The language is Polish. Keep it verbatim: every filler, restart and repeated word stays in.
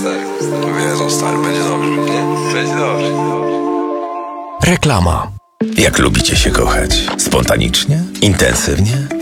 stary. Powiedzą, stary, będzie dobrze, nie? Będzie dobrze. Reklama. Jak lubicie się kochać? Spontanicznie? Intensywnie?